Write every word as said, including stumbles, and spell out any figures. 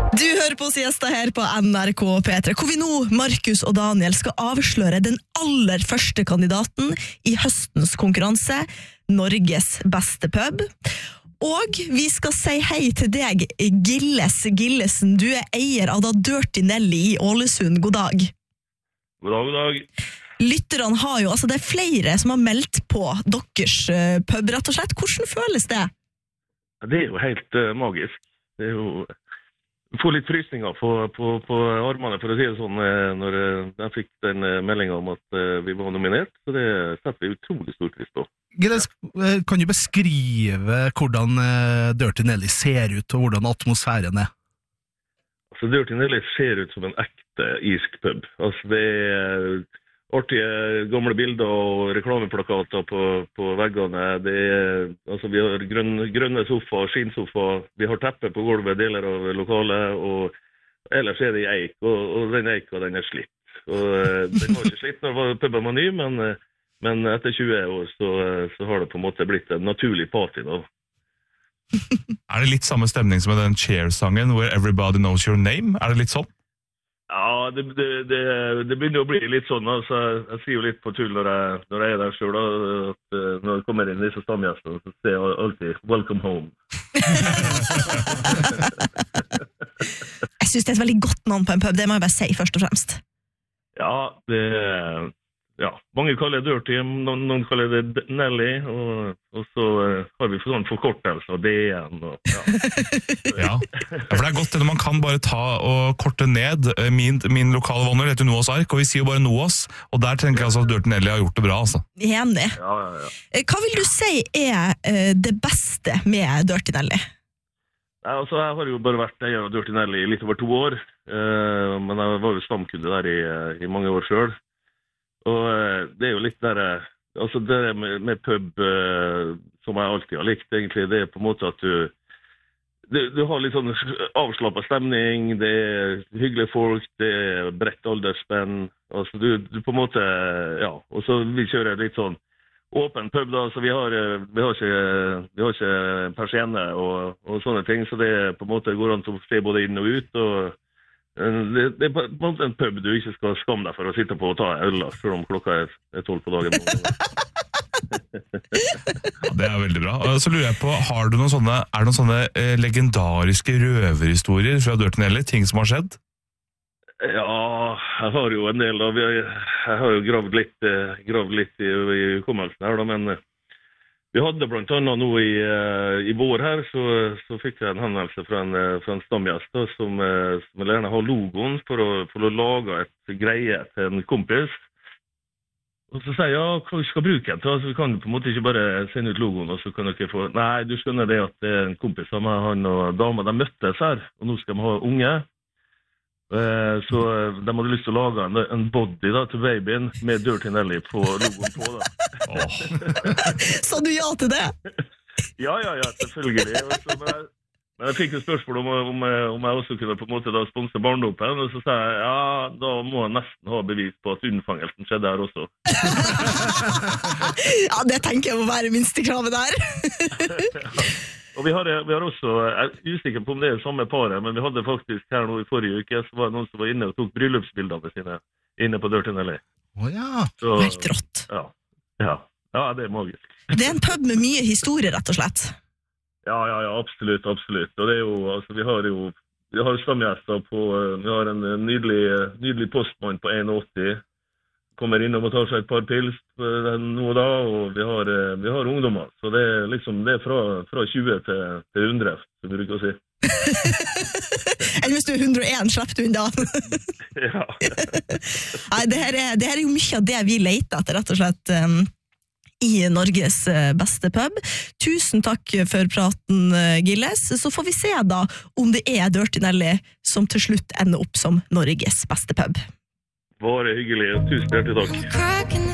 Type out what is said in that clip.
Du hører på siesta her på N R K P tre, hvor vi nå, Markus og Daniel, skal avsløre den aller første kandidaten i høstens konkurranse, Norges beste pub. Og vi skal si hei til deg, Gilles Gillesen. Du er eier av da Dirty Nelly i Ålesund. God dag. God dag, god dag. Lytterne har jo, altså det er flere som har meldt på deres pub, rett og slett. Hvordan føles det? Det er jo helt uh, magisk. Det er jo... Jeg får litt frysninger på, på, på armene, for å si det sånn, når jeg fikk den meldingen om at vi var nominert. Så det setter vi utrolig stor pris på. Gilles, kan du beskrive hvordan Dirty Nelly ser ut, og hvordan atmosfæren er? Altså, Dirty Nelly ser ut som en ekte irsk pub. Altså, det er artige gamle bilder og reklameplakater på, på veggene. Det er, altså, vi har grønne, grønne sofa, skinnsofa, vi har teppe på gulvet, deler av lokalet, og ellers er det i eik, og, og den eika, den er slitt. Og, den var ikke slitt når puben var ny, men, men etter tjue år så, så har det på en måte blitt en naturlig party da. Er det litt samme stemning som med den Cheer-sangen, Where Everybody Knows Your Name? Er det litt sånn? Ja, det, det, det, det begynner å bli litt sånn, altså, jeg sier jo litt på tull når jeg, når jeg er der selv, da, at når jeg kommer inn i disse stamgjestene, så ser jeg alltid, welcome home. Jeg synes det er et veldig godt navn på en pub, det må jeg bare si først og fremst. Ja, det ja, mange kaller det Dirty, noen, noen kaller det Nelly, og, og så har vi for sånn forkortelse av D N. Og, ja. Ja. Ja, for det er godt det man kan bare ta og korte ned min, min lokale vonner, heter Noas Ark, og vi sier jo bare Noas, og der tenker jeg altså at Dirty Nelly har gjort det bra, altså. Enig. Ja, ja, ja. Hva vil du si er uh, det beste med Dirty Nelly? Ja, altså, jeg har jo bare vært eier av Dirty Nelly i litt over to år, uh, men jeg var jo stamkunde der i, i mange år selv. Og det er jo litt der, altså det med, med pub eh, som jeg alltid har likt egentlig, det er på en måte at du, du, du har litt sånn avslappet stemning, det er hyggelige folk, det er bredt aldersspenn, altså du, du på en måte, ja, og så vi kjører litt sånn åpen pub da, så vi har, vi har ikke, vi har ikke persienne og, og sånne ting, så det på en måte går an til å se både inn og ut, og Det, det er på en måte en pub du ikke skal skamme deg for å sitte på og ta en øl, selv om klokka er tolv på dagen. Ja, det er veldig bra. Og så lurer jeg på, har du noen sånne, er det noen sånne eh, legendariske røverhistorier fra Dirty Nelly, ting som har skjedd? Ja, jeg har jo en del da. Jeg har jo gravd litt, gravd litt i, i hukommelsen her da, men vi hadde blant annet nå i, i vår her, så, så fikk jeg en henvendelse fra en, fra en stamgjest da, som, som vil gjerne ha logoen for å, for å lage et greie til en kompis. Og så sier jeg, ja, hva skal vi bruke den til? Altså, vi kan på en måte ikke bare sende ut logoen, og så kan dere få... Nei, du skjønner det at det er en kompis av meg, han og dama, de møttes her, og nå skal de ha unge. Så de hadde lyst til å lage en, en body da, til babyen med Dirty Nelly på logoen på da. Oh. Sa du ja til det? Ja, ja, ja, selvfølgelig. Så, men, jeg, men jeg fikk jo spørsmål om, om, om jeg også kunne på en måte da sponse barndopen, og så sa jeg, ja, da må jeg nesten ha bevis på at unnfangelsen skjedde her også. Ja, det tenker jeg må være minstekravet der. Ja. Og vi har, vi har også, jeg er usikker på om det er samme paret, men vi hadde faktisk her nå i forrige uke, så var det noen som var inne og tok bryllupsbildene sine inne på Dirty Nelly. Å oh, ja. Så, helt rått. Ja, ja, ja, det er magisk. Det er en pub med mye historie, rett og slett. Ja, ja, ja, absolutt, absolutt. Og det er jo, altså, vi har jo, vi har stamgjester på, vi har en nydelig, nydelig postmann på en åtti, kommer inn og tar seg et par pils nå da, og vi har, vi har ungdommer. Så det er liksom, det er fra, fra tjue til, til hundre, som vi bruker å si. Eller hvis du er hundre og en, slipper du unna. Ja. Nei, det her, er, det her er jo mye av det vi leter etter, rett og slett, um, i Norges beste pub. Tusen takk for praten, Gilles. Så får vi se da om det er Dirty Nelly som til slutt ender opp som Norges beste pub. Bare hyggelig, og tusen hjertelig takk.